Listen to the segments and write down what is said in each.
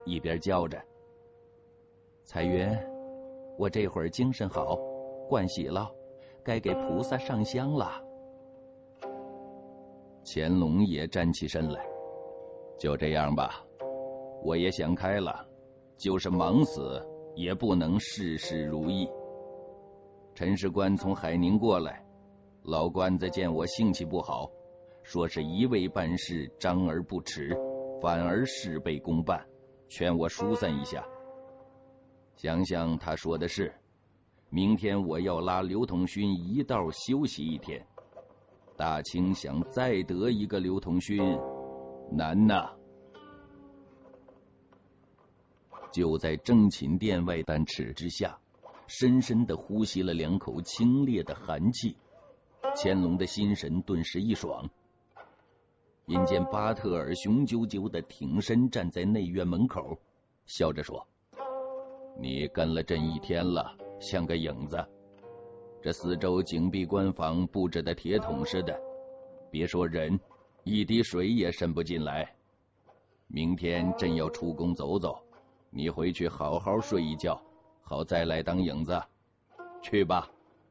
一边叫着：“彩云，我这会儿精神好，盥洗了，该给菩萨上香了。”乾隆也站起身来：“就这样吧，我也想开了，就是忙死也不能事事如意。陈士官从海宁过来，老官子见我性气不好，说是一味办事张而不弛，反而事倍功半，劝我疏散一下。想想他说的是，明天我要拉刘统勋一道休息一天，大清想再得一个刘统勋，难呐。”就在正寝殿外3尺之下，深深地呼吸了2口清冽的寒气，乾隆的心神顿时一爽。因见巴特尔雄赳赳地挺身站在内院门口，笑着说：“你跟了朕1天了，像个影子。这4周紧闭关房布置的铁桶似的，别说人，一滴水也渗不进来。明天朕要出宫走走，你回去好好睡一觉，好再来当影子。去吧。”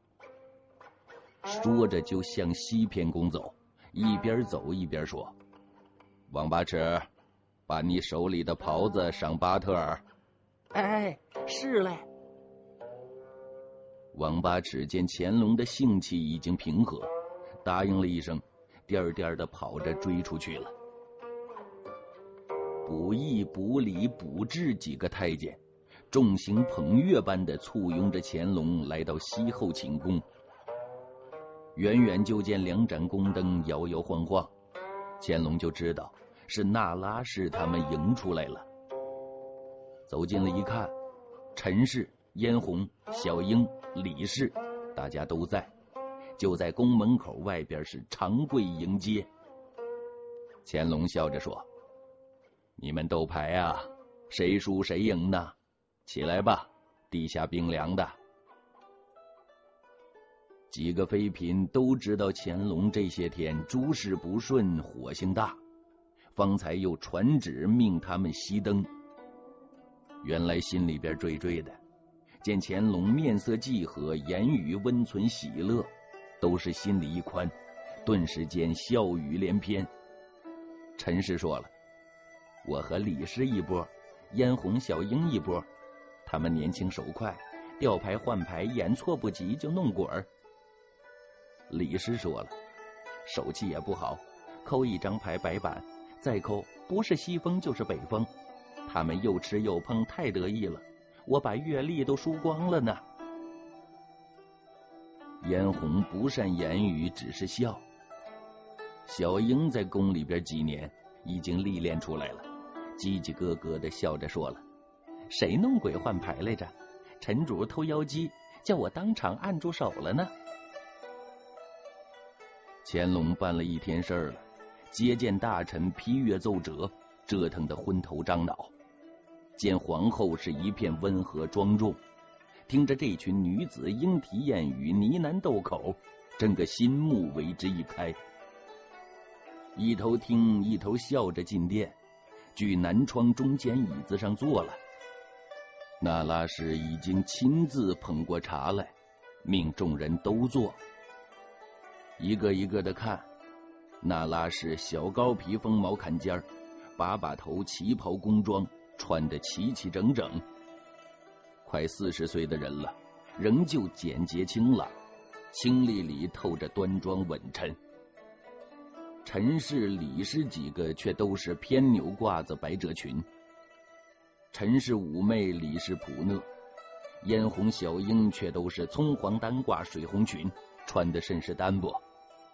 说着就向西偏宫走，一边走一边说：“王八尺，把你手里的袍子赏巴特尔。”“ 哎，是嘞。” 王八尺见乾隆的性气已经平和，答应了一声，颠颠地跑着追出去了。补义、补礼、补志几个太监众星捧月般的簇拥着乾隆来到西后寝宫。远远就见2盏宫灯摇摇晃晃，乾隆就知道是那拉氏他们迎出来了。走近了一看，陈氏、嫣红、小英、李氏大家都在，就在宫门口外边是长跪迎接。乾隆笑着说：“你们斗牌啊，谁输谁赢呢？起来吧，地下冰凉的。”几个妃嫔都知道乾隆这些天诸事不顺，火性大，方才又传旨命他们熄灯。原来心里边惴惴的，见乾隆面色季和，言语温存喜乐，都是心里一宽，顿时间笑语连篇。陈氏说了：“我和李氏一波，嫣红、小英一波，他们年轻手快，调牌换牌眼错不及就弄滚儿。”李氏说了：“手气也不好，抠一张牌白板，再抠不是西风就是北风，他们又吃又碰，太得意了，我把阅历都输光了呢。”嫣红不善言语，只是笑。小英在宫里边几年，已经历练出来了，叽叽咯咯的笑着说了：“谁弄鬼换牌来着？陈主偷妖姬，叫我当场按住手了呢。”乾隆办了1天事儿了，接见大臣，批阅奏折，折腾得昏头胀脑。见皇后是一片温和庄重，听着这群女子莺啼燕语，呢喃斗口，整个心目为之一开。一头听一头笑着进殿，距南窗中间椅子上坐了。那拉氏已经亲自捧过茶来，命众人都坐。一个一个的看，那拉氏小高皮风毛坎肩儿，把头旗袍宫装，穿得齐齐整整。快40岁的人了，仍旧简洁清朗，清丽里透着端庄稳沉。陈氏、李氏几个却都是偏扭褂子、百褶裙。陈氏妩媚，李氏朴讷，嫣红、小英却都是葱黄单褂、水红裙，穿得甚是单薄。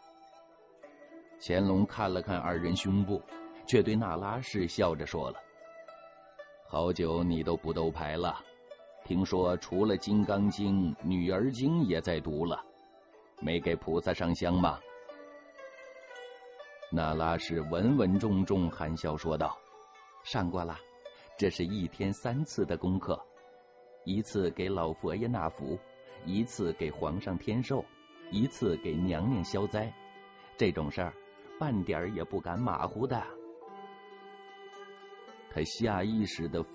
乾隆看了看2人胸部，却对那拉氏笑着说了：“好久你都不斗牌了，听说除了《金刚经》，《女儿经》也在读了，没给菩萨上香吗？”那拉氏稳稳重重含笑说道：“上过了，这是1天3次的功课，1次给老佛爷纳福，1次给皇上添寿，1次给娘娘消灾，这种事儿半点也不敢马虎的。” 他下意识地